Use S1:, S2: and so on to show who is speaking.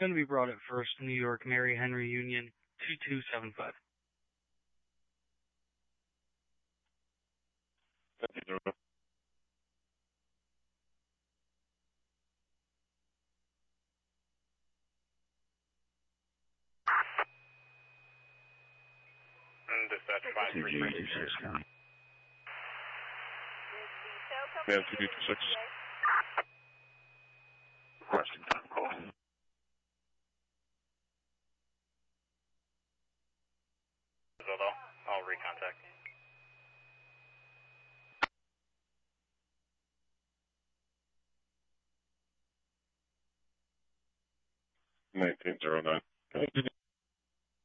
S1: Going to be brought at first, New York, Mary Henry Union, 2275.
S2: Dispatch 533.
S3: County.
S2: We have 226.
S3: Requesting time call.
S2: I'll recontact.
S3: $1909.